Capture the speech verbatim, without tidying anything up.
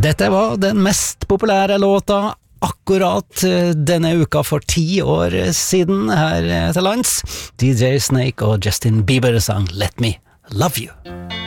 Dette var den mest populære låta akkurat denne uka for ti år siden her til lands. D J Snake og Justin Bieber sang Let Me Love You.